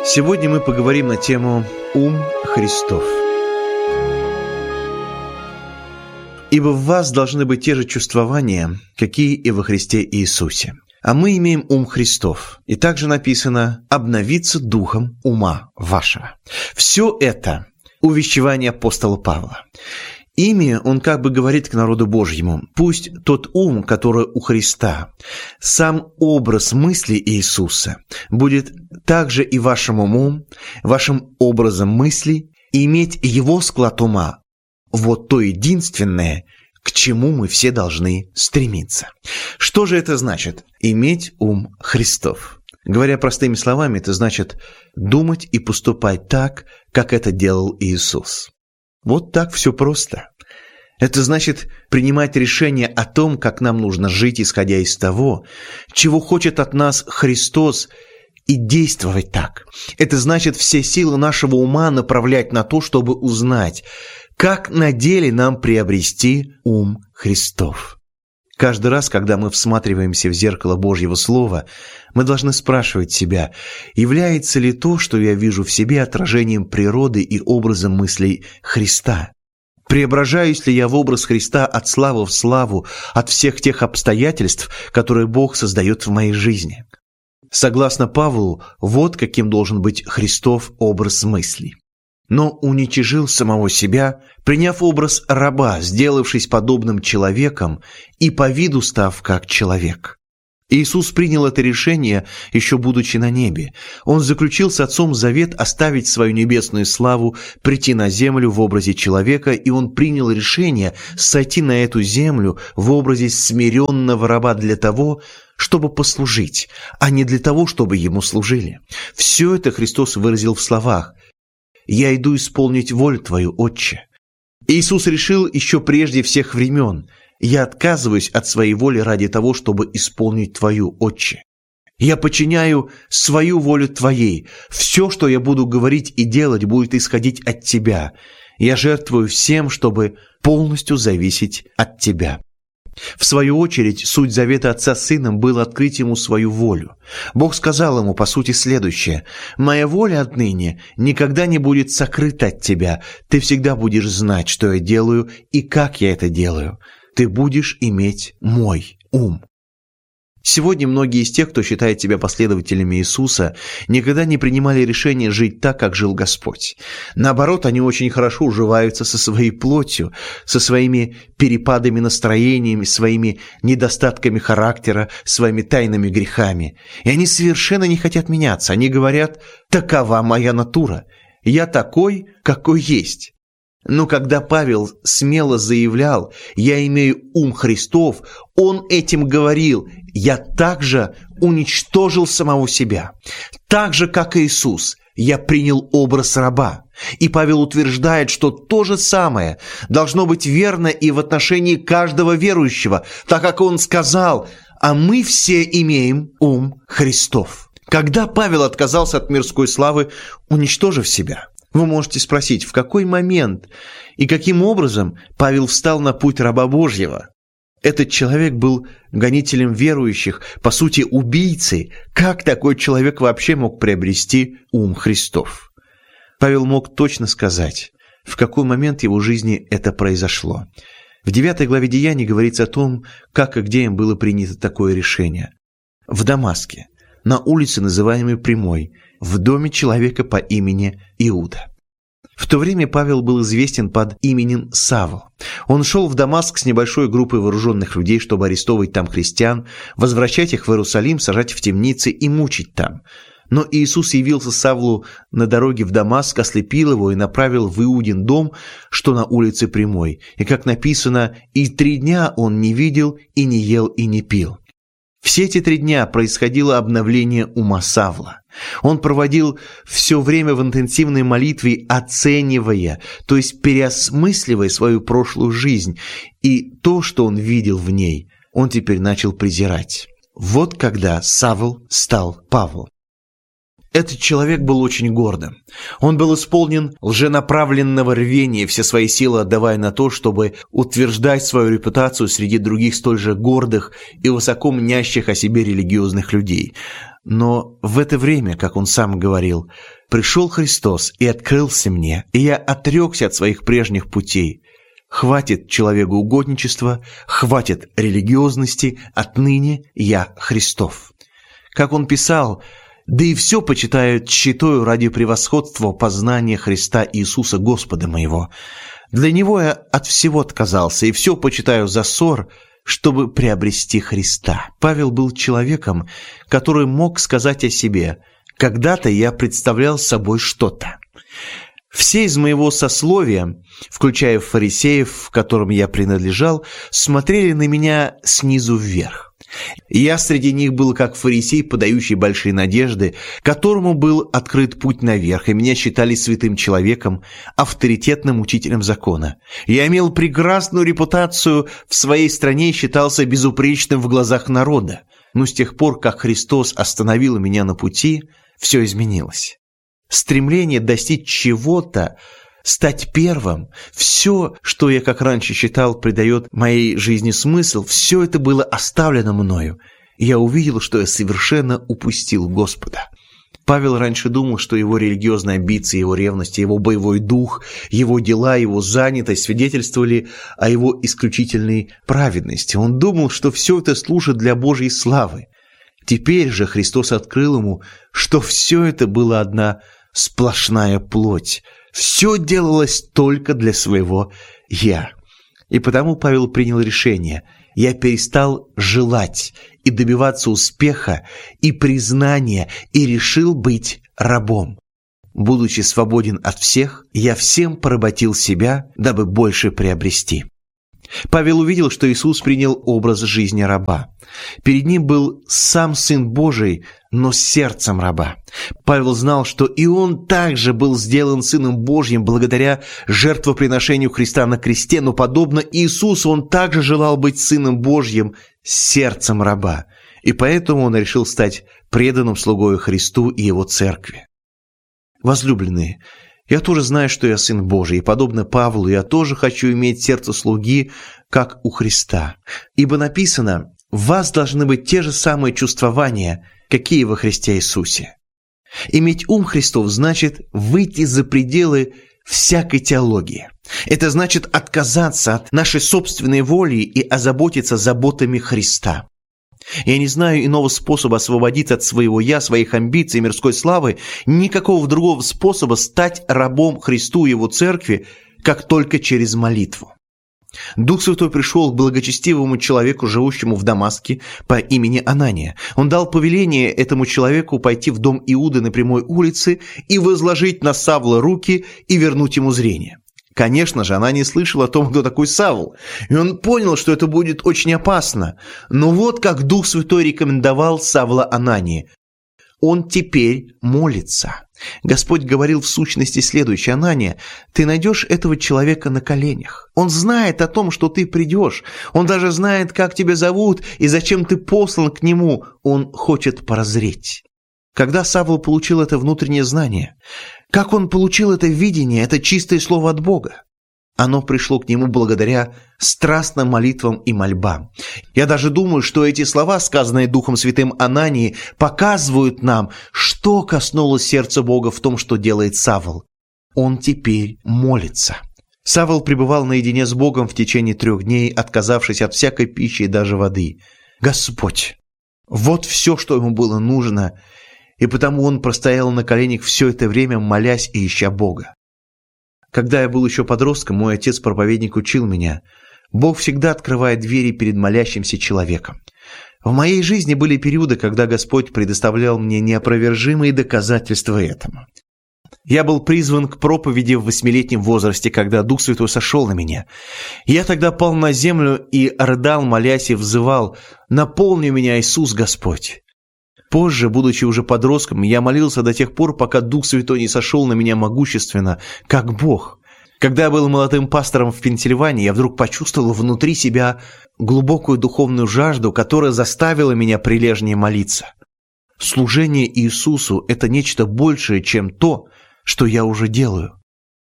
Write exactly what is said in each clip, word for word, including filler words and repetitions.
Сегодня мы поговорим на тему «Ум Христов». «Ибо в вас должны быть те же чувствования, какие и во Христе Иисусе. А мы имеем ум Христов». И также написано «обновиться духом ума вашего». Все это увещевание апостола Павла. Ими он как бы говорит к народу Божьему: пусть тот ум, который у Христа, сам образ мысли Иисуса, будет также и вашим умом, вашим образом мысли, и иметь его склад ума. Вот то единственное, к чему мы все должны стремиться. Что же это значит? Иметь ум Христов. Говоря простыми словами, это значит думать и поступать так, как это делал Иисус. Вот так все просто. Это значит принимать решение о том, как нам нужно жить, исходя из того, чего хочет от нас Христос, и действовать так. Это значит все силы нашего ума направлять на то, чтобы узнать, как на деле нам приобрести ум Христов. Каждый раз, когда мы всматриваемся в зеркало Божьего Слова, мы должны спрашивать себя, является ли то, что я вижу в себе, отражением природы и образом мыслей Христа? Преображаюсь ли я в образ Христа от славы в славу, от всех тех обстоятельств, которые Бог создает в моей жизни? Согласно Павлу, вот каким должен быть Христов образ мыслей. Но уничижил самого себя, приняв образ раба, сделавшись подобным человеком и по виду став как человек. Иисус принял это решение, еще будучи на небе. Он заключил с Отцом завет оставить свою небесную славу, прийти на землю в образе человека, и Он принял решение сойти на эту землю в образе смиренного раба для того, чтобы послужить, а не для того, чтобы Ему служили. Все это Христос выразил в словах: «Я иду исполнить волю Твою, Отче». Иисус решил еще прежде всех времен: «Я отказываюсь от своей воли ради того, чтобы исполнить Твою, Отче. Я подчиняю свою волю Твоей. Все, что я буду говорить и делать, будет исходить от Тебя. Я жертвую всем, чтобы полностью зависеть от Тебя». В свою очередь, суть завета Отца с Сыном было открыть Ему свою волю. Бог сказал Ему, по сути, следующее: «Моя воля отныне никогда не будет сокрыта от тебя. Ты всегда будешь знать, что я делаю и как я это делаю. Ты будешь иметь мой ум». Сегодня многие из тех, кто считает себя последователями Иисуса, никогда не принимали решение жить так, как жил Господь. Наоборот, они очень хорошо уживаются со своей плотью, со своими перепадами настроениями, своими недостатками характера, своими тайными грехами. И они совершенно не хотят меняться. Они говорят: «Такова моя натура. Я такой, какой есть». Но когда Павел смело заявлял: «Я имею ум Христов», он этим говорил: «Я также уничтожил самого себя. Так же, как и Иисус, я принял образ раба». И Павел утверждает, что то же самое должно быть верно и в отношении каждого верующего, так как он сказал: «А мы все имеем ум Христов». Когда Павел отказался от мирской славы, уничтожив себя, вы можете спросить, в какой момент и каким образом Павел встал на путь раба Божьего? Этот человек был гонителем верующих, по сути, убийцей. Как такой человек вообще мог приобрести ум Христов? Павел мог точно сказать, в какой момент в его жизни это произошло. В девятой главе Деяний говорится о том, как и где им было принято такое решение. В Дамаске, на улице, называемой Прямой, в доме человека по имени Иуда. В то время Павел был известен под именем Савл. Он шел в Дамаск с небольшой группой вооруженных людей, чтобы арестовывать там христиан, возвращать их в Иерусалим, сажать в темницы и мучить там. Но Иисус явился Савлу на дороге в Дамаск, ослепил его и направил в Иудин дом, что на улице Прямой. И, как написано, «И три дня он не видел, и не ел, и не пил». Все эти три дня происходило обновление ума Савла. Он проводил все время в интенсивной молитве, оценивая, то есть переосмысливая свою прошлую жизнь, и то, что он видел в ней, он теперь начал презирать. Вот когда Савл стал Павлом. Этот человек был очень гордым. Он был исполнен лженаправленного рвения, все свои силы отдавая на то, чтобы утверждать свою репутацию среди других столь же гордых и высоко мнящих о себе религиозных людей. Но в это время, как он сам говорил, «Пришел Христос и открылся мне, и я отрекся от своих прежних путей. Хватит человекоугодничества, хватит религиозности, отныне я Христов». Как он писал, «Да и все почитаю тщетою ради превосходства познания Христа Иисуса Господа моего. Для Него я от всего отказался, и все почитаю за ссор, чтобы приобрести Христа». Павел был человеком, который мог сказать о себе: «Когда-то я представлял собой что-то». Все из моего сословия, включая фарисеев, к которым я принадлежал, смотрели на меня снизу вверх. Я среди них был как фарисей, подающий большие надежды, которому был открыт путь наверх, и меня считали святым человеком, авторитетным учителем закона. Я имел прекрасную репутацию в своей стране и считался безупречным в глазах народа. Но с тех пор, как Христос остановил меня на пути, все изменилось. Стремление достичь чего-то, стать первым, все, что я, как раньше считал, придает моей жизни смысл, все это было оставлено мною. И я увидел, что я совершенно упустил Господа. Павел раньше думал, что его религиозные амбиции, его ревность, его боевой дух, его дела, его занятость свидетельствовали о его исключительной праведности. Он думал, что все это служит для Божьей славы. Теперь же Христос открыл ему, что все это было одна сплошная плоть. Все делалось только для своего «я». И потому Павел принял решение: «Я перестал желать и добиваться успеха и признания, и решил быть рабом. Будучи свободен от всех, я всем поработил себя, дабы больше приобрести». Павел увидел, что Иисус принял образ жизни раба. Перед ним был сам Сын Божий, но с сердцем раба. Павел знал, что и он также был сделан Сыном Божьим благодаря жертвоприношению Христа на кресте, но, подобно Иисусу, он также желал быть Сыном Божьим с сердцем раба. И поэтому он решил стать преданным слугою Христу и Его Церкви. Возлюбленные, я тоже знаю, что я Сын Божий, и, подобно Павлу, я тоже хочу иметь сердце слуги, как у Христа. Ибо написано: «В вас должны быть те же самые чувствования, какие во Христе Иисусе». Иметь ум Христов значит выйти за пределы всякой теологии. Это значит отказаться от нашей собственной воли и озаботиться заботами Христа. Я не знаю иного способа освободиться от своего «я», своих амбиций и мирской славы, никакого другого способа стать рабом Христу и Его Церкви, как только через молитву. Дух Святой пришел к благочестивому человеку, живущему в Дамаске по имени Анания. Он дал повеление этому человеку пойти в дом Иуды на прямой улице и возложить на Савла руки и вернуть ему зрение. Конечно же, она не слышала о том, кто такой Савл, и он понял, что это будет очень опасно. Но вот как Дух Святой рекомендовал Савла Анании: он теперь молится. Господь говорил в сущности следующее: «Анания, ты найдешь этого человека на коленях. Он знает о том, что ты придешь. Он даже знает, как тебя зовут и зачем ты послан к нему. Он хочет прозреть». Когда Савл получил это внутреннее знание, как он получил это видение, это чистое слово от Бога? Оно пришло к нему благодаря страстным молитвам и мольбам. Я даже думаю, что эти слова, сказанные Духом Святым Анании, показывают нам, что коснулось сердца Бога в том, что делает Савл. Он теперь молится. Савл пребывал наедине с Богом в течение трех дней, отказавшись от всякой пищи и даже воды. Господь! Вот все, что ему было нужно, и потому он простоял на коленях все это время, молясь и ища Бога. Когда я был еще подростком, мой отец-проповедник учил меня: Бог всегда открывает двери перед молящимся человеком. В моей жизни были периоды, когда Господь предоставлял мне неопровержимые доказательства этому. Я был призван к проповеди в восьмилетнем возрасте, когда Дух Святой сошел на меня. Я тогда пал на землю и рыдал, молясь, и взывал: «Наполни меня, Иисус Господь». Позже, будучи уже подростком, я молился до тех пор, пока Дух Святой не сошел на меня могущественно, как Бог. Когда я был молодым пастором в Пенсильвании, я вдруг почувствовал внутри себя глубокую духовную жажду, которая заставила меня прилежнее молиться. Служение Иисусу – это нечто большее, чем то, что я уже делаю.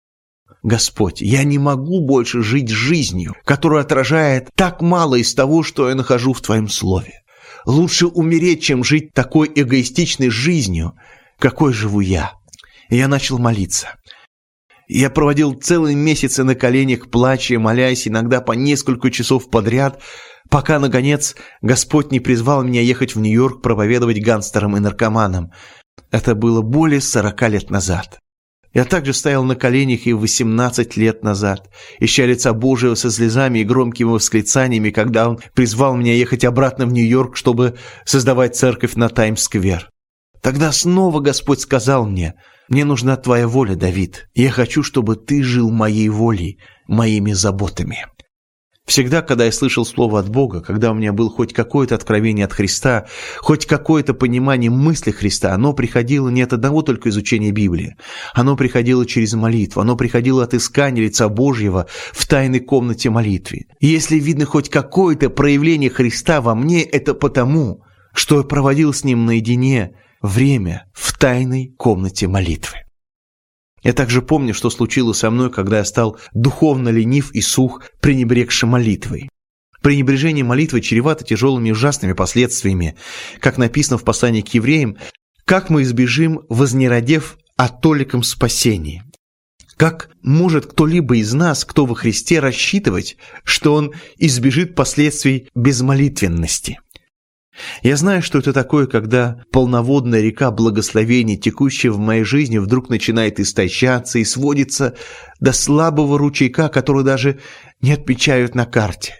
Господь, я не могу больше жить жизнью, которая отражает так мало из того, что я нахожу в Твоем Слове. Лучше умереть, чем жить такой эгоистичной жизнью, какой живу я. И я начал молиться. Я проводил целые месяцы на коленях, плача и молясь, иногда по несколько часов подряд, пока, наконец, Господь не призвал меня ехать в Нью-Йорк проповедовать гангстерам и наркоманам. Это было более сорока лет назад. Я также стоял на коленях и восемнадцать лет назад, ища лица Божьего со слезами и громкими восклицаниями, когда Он призвал меня ехать обратно в Нью-Йорк, чтобы создавать церковь на Таймс-сквер. Тогда снова Господь сказал мне: «Мне нужна твоя воля, Давид. Я хочу, чтобы ты жил моей волей, моими заботами». Всегда, когда я слышал слово от Бога, когда у меня было хоть какое-то откровение от Христа, хоть какое-то понимание мысли Христа, оно приходило не от одного только изучения Библии. Оно приходило через молитву, оно приходило от искания лица Божьего в тайной комнате молитвы. И если видно хоть какое-то проявление Христа во мне, это потому, что я проводил с Ним наедине время в тайной комнате молитвы. Я также помню, что случилось со мной, когда я стал духовно ленив и сух, пренебрегши молитвой. Пренебрежение молитвы чревато тяжелыми и ужасными последствиями. Как написано в послании к евреям, как мы избежим, вознеродев о толиком спасении? Как может кто-либо из нас, кто во Христе, рассчитывать, что он избежит последствий безмолитвенности? Я знаю, что это такое, когда полноводная река благословений, текущая в моей жизни, вдруг начинает истощаться и сводится до слабого ручейка, который даже не отмечают на карте.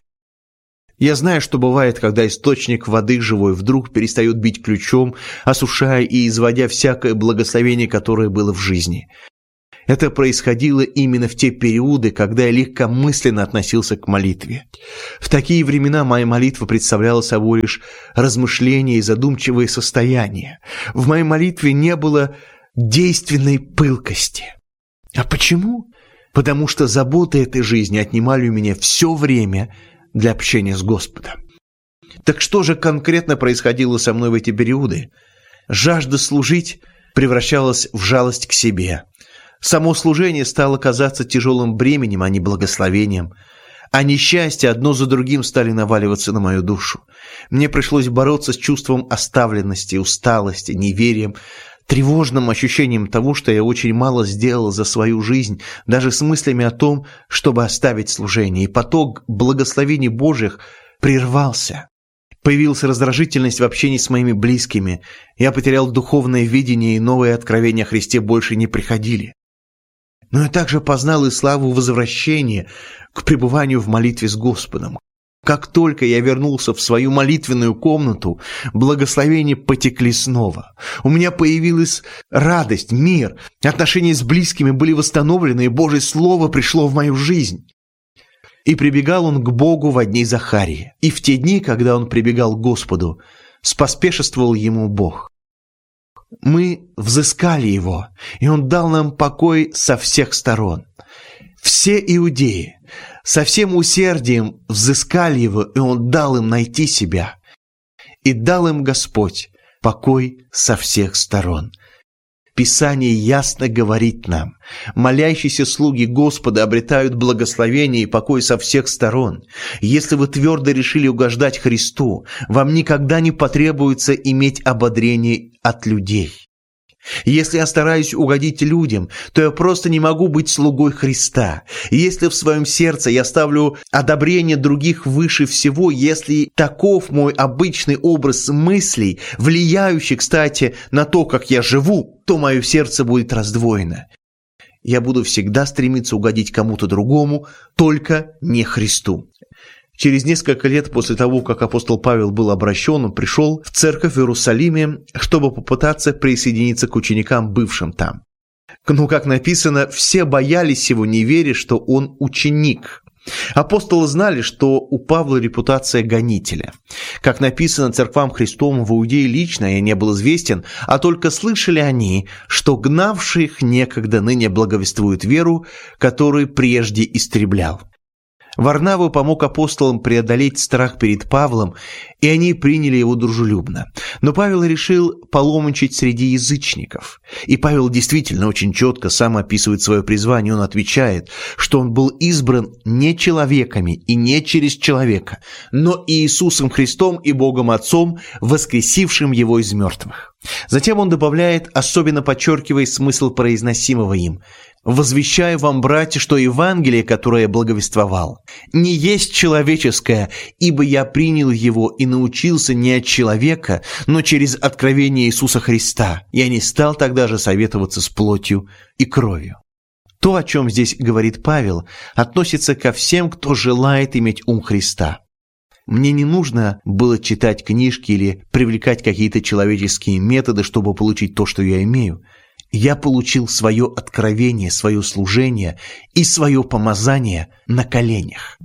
Я знаю, что бывает, когда источник воды живой вдруг перестает бить ключом, осушая и изводя всякое благословение, которое было в жизни. Это происходило именно в те периоды, когда я легкомысленно относился к молитве. В такие времена моя молитва представляла собой лишь размышления и задумчивое состояние. В моей молитве не было действенной пылкости. А почему? Потому что заботы этой жизни отнимали у меня все время для общения с Господом. Так что же конкретно происходило со мной в эти периоды? Жажда служить превращалась в жалость к себе. Само служение стало казаться тяжелым бременем, а не благословением. А несчастья одно за другим стали наваливаться на мою душу. Мне пришлось бороться с чувством оставленности, усталости, неверием, тревожным ощущением того, что я очень мало сделал за свою жизнь, даже с мыслями о том, чтобы оставить служение. И поток благословений Божьих прервался. Появилась раздражительность в общении с моими близкими. Я потерял духовное видение, и новые откровения о Христе больше не приходили. Но я также познал и славу возвращения к пребыванию в молитве с Господом. Как только я вернулся в свою молитвенную комнату, благословения потекли снова. У меня появилась радость, мир, отношения с близкими были восстановлены, и Божье Слово пришло в мою жизнь. И прибегал он к Богу во дни Захарии. И в те дни, когда он прибегал к Господу, споспешествовал ему Бог. Мы взыскали его, и он дал нам покой со всех сторон. Все иудеи со всем усердием взыскали его, и он дал им найти себя. И дал им Господь покой со всех сторон. Писание ясно говорит нам: молящиеся слуги Господа обретают благословение и покой со всех сторон. Если вы твердо решили угождать Христу, вам никогда не потребуется иметь ободрение от людей. Если я стараюсь угодить людям, то я просто не могу быть слугой Христа. Если в своем сердце я ставлю одобрение других выше всего, если таков мой обычный образ мыслей, влияющий, кстати, на то, как я живу, то мое сердце будет раздвоено. Я буду всегда стремиться угодить кому-то другому, только не Христу. Через несколько лет после того, как апостол Павел был обращен, он пришел в церковь в Иерусалиме, чтобы попытаться присоединиться к ученикам, бывшим там. Но, как написано, все боялись его, не веря, что он ученик. Апостолы знали, что у Павла репутация гонителя. Как написано, церквам Христовым в Иудее лично я не был известен, а только слышали они, что гнавший их некогда ныне благовествует веру, которую прежде истреблял. Варнава помог апостолам преодолеть страх перед Павлом, и они приняли его дружелюбно. Но Павел решил паломничать среди язычников. И Павел действительно очень четко сам описывает свое призвание. Он отвечает, что он был избран не человеками и не через человека, но Иисусом Христом и Богом Отцом, воскресившим его из мертвых. Затем он добавляет, особенно подчеркивая смысл произносимого им: «Возвещаю вам, братья, что Евангелие, которое я благовествовал, не есть человеческое, ибо я принял его и научился не от человека, но через откровение Иисуса Христа. Я не стал тогда же советоваться с плотью и кровью». То, о чем здесь говорит Павел, относится ко всем, кто желает иметь ум Христа. Мне не нужно было читать книжки или привлекать какие-то человеческие методы, чтобы получить то, что я имею. Я получил свое откровение, свое служение и свое помазание на коленях.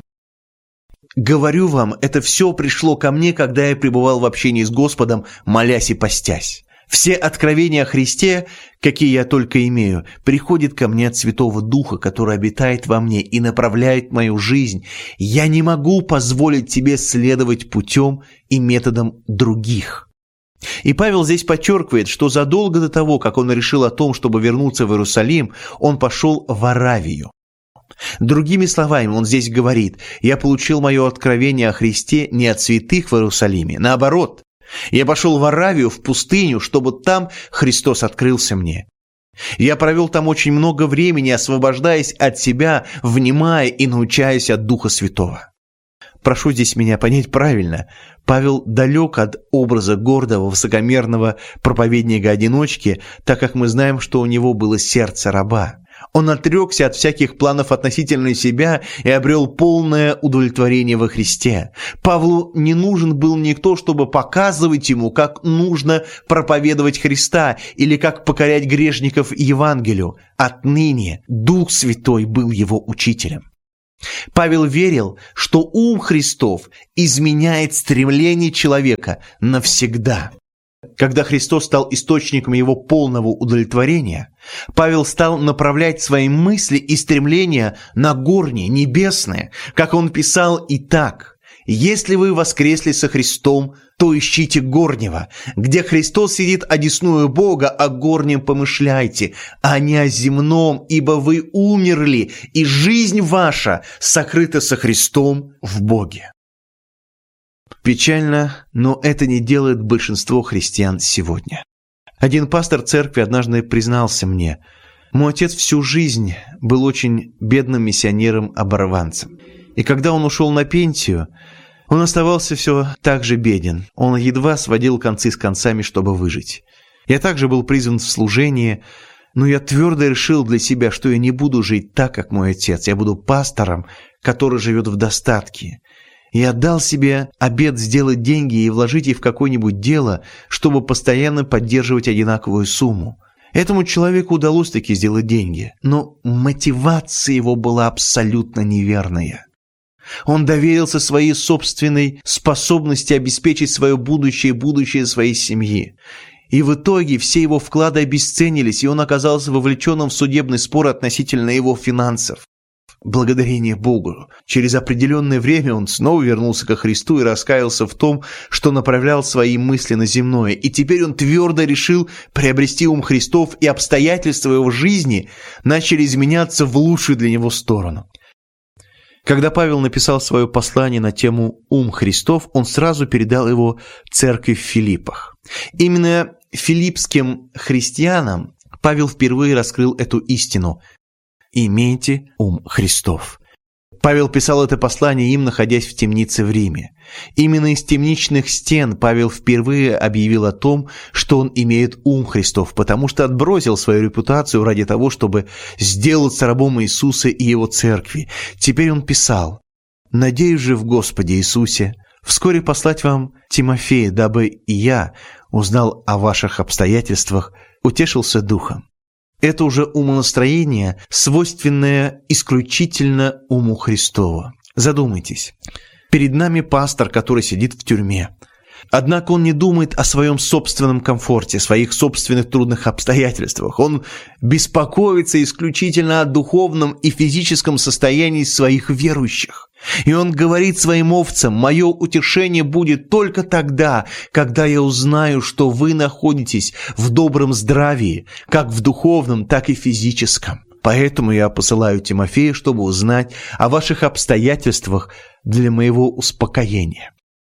Говорю вам, это все пришло ко мне, когда я пребывал в общении с Господом, молясь и постясь. Все откровения о Христе, какие я только имею, приходят ко мне от Святого Духа, который обитает во мне и направляет мою жизнь. Я не могу позволить тебе следовать путем и методам других. И Павел здесь подчеркивает, что задолго до того, как он решил о том, чтобы вернуться в Иерусалим, он пошел в Аравию. Другими словами, он здесь говорит: «Я получил мое откровение о Христе не от святых в Иерусалиме, наоборот. Я пошел в Аравию, в пустыню, чтобы там Христос открылся мне. Я провел там очень много времени, освобождаясь от себя, внимая и научаясь от Духа Святого». Прошу здесь меня понять правильно. Павел далек от образа гордого, высокомерного проповедника-одиночки, так как мы знаем, что у него было сердце раба. Он отрекся от всяких планов относительно себя и обрел полное удовлетворение во Христе. Павлу не нужен был никто, чтобы показывать ему, как нужно проповедовать Христа или как покорять грешников Евангелию. Отныне Дух Святой был его учителем. Павел верил, что ум Христов изменяет стремление человека навсегда. Когда Христос стал источником его полного удовлетворения, Павел стал направлять свои мысли и стремления на горнее, небесное, как он писал: «Итак, если вы воскресли со Христом, то ищите горнего, где Христос сидит одесную Бога, о горнем помышляйте, а не о земном, ибо вы умерли, и жизнь ваша сокрыта со Христом в Боге». Печально, но это не делает большинство христиан сегодня. Один пастор церкви однажды признался мне: «Мой отец всю жизнь был очень бедным миссионером-оборванцем. И когда он ушел на пенсию, он оставался все так же беден. Он едва сводил концы с концами, чтобы выжить. Я также был призван в служение, но я твердо решил для себя, что я не буду жить так, как мой отец. Я буду пастором, который живет в достатке. Я дал себе обет сделать деньги и вложить их в какое-нибудь дело, чтобы постоянно поддерживать одинаковую сумму. Этому человеку удалось таки сделать деньги, но мотивация его была абсолютно неверная. Он доверился своей собственной способности обеспечить свое будущее и будущее своей семьи. И в итоге все его вклады обесценились, и он оказался вовлеченным в судебный спор относительно его финансов. Благодарение Богу, через определенное время он снова вернулся ко Христу и раскаялся в том, что направлял свои мысли на земное. И теперь он твердо решил приобрести ум Христов, и обстоятельства его жизни начали изменяться в лучшую для него сторону. Когда Павел написал свое послание на тему «Ум Христов», он сразу передал его церкви в Филиппах. Именно филиппским христианам Павел впервые раскрыл эту истину: «Имейте ум Христов». Павел писал это послание им, находясь в темнице в Риме. Именно из темничных стен Павел впервые объявил о том, что он имеет ум Христов, потому что отбросил свою репутацию ради того, чтобы сделаться рабом Иисуса и Его церкви. Теперь он писал: «Надеюсь же в Господе Иисусе вскоре послать вам Тимофея, дабы и я узнал о ваших обстоятельствах, утешился духом». Это уже умонастроение, свойственное исключительно уму Христову. Задумайтесь. Перед нами пастор, который сидит в тюрьме. Однако он не думает о своем собственном комфорте, своих собственных трудных обстоятельствах. Он беспокоится исключительно о духовном и физическом состоянии своих верующих. И он говорит своим овцам: «Мое утешение будет только тогда, когда я узнаю, что вы находитесь в добром здравии, как в духовном, так и физическом. Поэтому я посылаю Тимофея, чтобы узнать о ваших обстоятельствах для моего успокоения».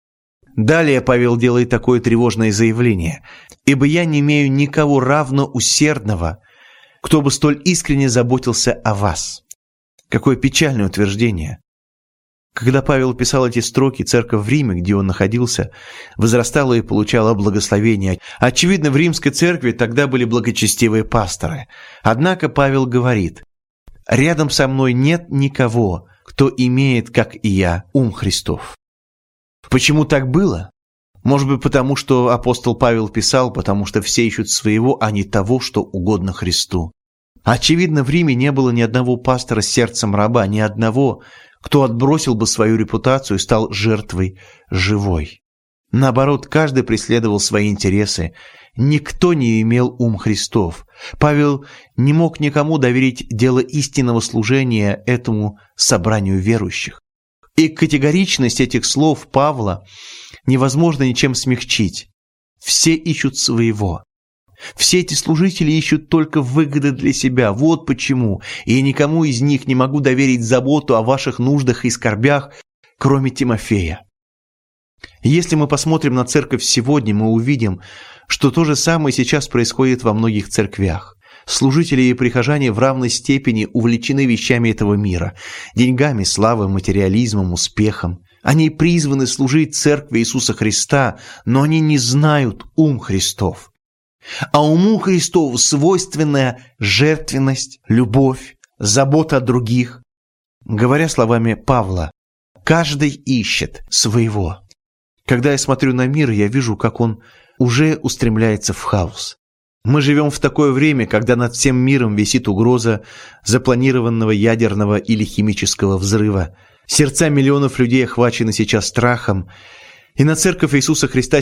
Далее Павел делает такое тревожное заявление: «Ибо я не имею никого равно усердного, кто бы столь искренне заботился о вас». Какое печальное утверждение! Когда Павел писал эти строки, церковь в Риме, где он находился, возрастала и получала благословение. Очевидно, в римской церкви тогда были благочестивые пасторы. Однако Павел говорит: «Рядом со мной нет никого, кто имеет, как и я, ум Христов». Почему так было? Может быть, потому что апостол Павел писал, потому что все ищут своего, а не того, что угодно Христу. Очевидно, в Риме не было ни одного пастора с сердцем раба, ни одного, кто отбросил бы свою репутацию и стал жертвой живой. Наоборот, каждый преследовал свои интересы. Никто не имел ум Христов. Павел не мог никому доверить дело истинного служения этому собранию верующих. И категоричность этих слов Павла невозможно ничем смягчить. Все ищут своего. Все эти служители ищут только выгоды для себя. Вот почему. И я никому из них не могу доверить заботу о ваших нуждах и скорбях, кроме Тимофея. Если мы посмотрим на церковь сегодня, мы увидим, что то же самое сейчас происходит во многих церквях. Служители и прихожане в равной степени увлечены вещами этого мира: деньгами, славой, материализмом, успехом. Они призваны служить церкви Иисуса Христа, но они не знают ум Христов. А уму Христову свойственная жертвенность, любовь, забота о других. Говоря словами Павла, каждый ищет своего. Когда я смотрю на мир, я вижу, как он уже устремляется в хаос. Мы живем в такое время, когда над всем миром висит угроза запланированного ядерного или химического взрыва. Сердца миллионов людей охвачены сейчас страхом, и на церковь Иисуса Христа